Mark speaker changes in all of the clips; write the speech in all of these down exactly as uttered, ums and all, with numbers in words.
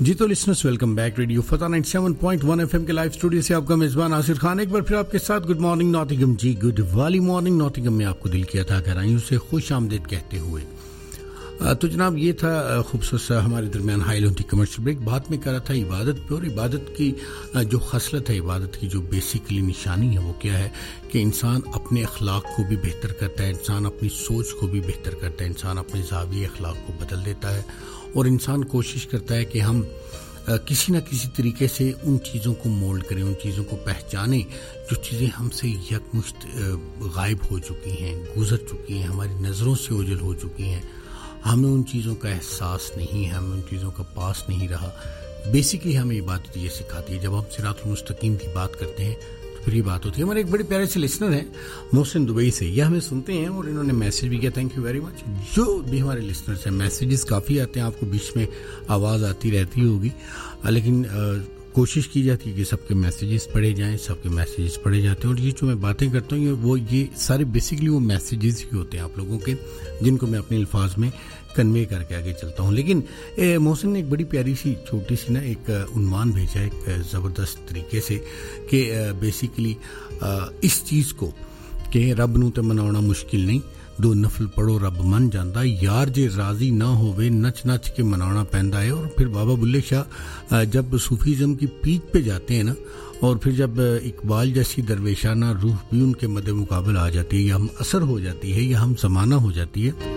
Speaker 1: جی تو listeners welcome back radio فتح ninety seven point one F M کے live studio سے آپ کا میزبان ناصر خان ایک بار پھر آپ کے ساتھ گڈ مارننگ ناٹنگھم. جی گڈ والی مارننگ ناٹنگھم میں آپ کو دل کی عطا گہرائیوں سے خوش آمدید کہتے ہوئے. تو جناب یہ تھا خوبصورت ہمارے درمیان حائل ہوتی کمرشل بریک. بات میں کر رہا تھا عبادت پہ, اور عبادت کی جو خصلت ہے, عبادت کی جو بیسیکلی نشانی ہے وہ کیا ہے کہ انسان اپنے اخلاق کو بھی بہتر کرتا ہے, انسان اپنی سوچ کو بھی بہتر کرتا ہے, انسان اپنے زاویے اخلاق کو بدل دیتا ہے, اور انسان کوشش کرتا ہے کہ ہم کسی نہ کسی طریقے سے ان چیزوں کو مولڈ کریں, ان چیزوں کو پہچانیں جو چیزیں ہم سے یکمشت غائب ہو چکی ہیں, گزر چکی ہیں, ہماری نظروں سے اوجھل ہو چکی ہیں, ہمیں ان چیزوں کا احساس نہیں ہے, ہمیں ان چیزوں کا پاس نہیں رہا. بیسکلی ہمیں عبادت یہ سکھاتی ہے. جب ہم صراط المستقیم کی بات کرتے ہیں تو پھر یہ بات ہوتی ہے. ہمارے ایک بڑے پیارے سے لسنر ہیں محسن دبئی سے, یہ ہمیں سنتے ہیں اور انہوں نے میسج بھی کیا. Thank you very much. جو بھی ہمارے لسنرز ہیں, میسیجز کافی آتے ہیں, آپ کو بیچ میں آواز آتی رہتی ہوگی, لیکن کوشش کی جاتی ہے کہ سب کے میسیجز پڑھے جائیں, سب کے میسیجز پڑھے جاتے ہیں. اور یہ جو میں باتیں کرتا ہوں وہ یہ سارے بیسکلی وہ میسیجز ہی ہوتے ہیں آپ لوگوں کے, جن کو میں اپنے الفاظ میں کنوے کر کے آگے چلتا ہوں. لیکن محسن نے ایک بڑی پیاری سی چھوٹی سی نا ایک عنوان بھیجا ایک زبردست طریقے سے کہ بیسیکلی اس چیز کو کہ رب نو تے مناونا مشکل نہیں, دو نفل پڑھو رب من جاندا, یار جے راضی نہ ہووے نچ نچ کے مناونا پیندا ہے. اور پھر بابا بلے شاہ جب صوفیزم کی پیک پہ جاتے ہیں نا, اور پھر جب اقبال جیسی درویشانہ روح بھی ان کے مد مقابل آ جاتی ہے, یا ہم اثر ہو جاتی ہے, یا ہم زمانہ ہو جاتی ہے,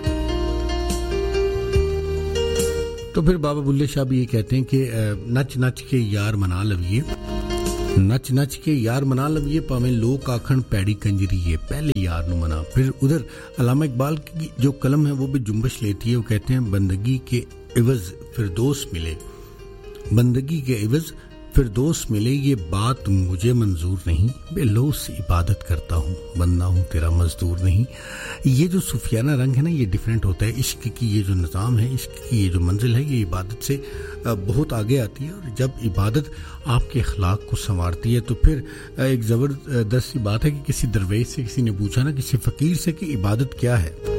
Speaker 1: تو پھر بابا بلے شاہ بھی یہ کہتے ہیں کہ نچ نچ کے یار منا لویے, نچ نچ کے یار منا لویے, پاویں لوک آکھن پیڑی کنجریے, پہلے یار نو منا. پھر ادھر علامہ اقبال کی جو قلم ہے وہ بھی جنبش لیتی ہے. وہ کہتے ہیں بندگی کے عوض فردوس ملے, بندگی کے عوض فردوس ملے, یہ بات مجھے منظور نہیں, بے لوث عبادت کرتا ہوں, بندہ ہوں تیرا مزدور نہیں. یہ جو صوفیانہ رنگ ہے نا, یہ ڈیفرنٹ ہوتا ہے. عشق کی یہ جو نظام ہے, عشق کی یہ جو منزل ہے, یہ عبادت سے بہت آگے آتی ہے. اور جب عبادت آپ کے اخلاق کو سنوارتی ہے تو پھر ایک زبردست سی بات ہے کہ کسی درویش سے کسی نے پوچھا نا, کسی فقیر سے, کہ عبادت کیا ہے.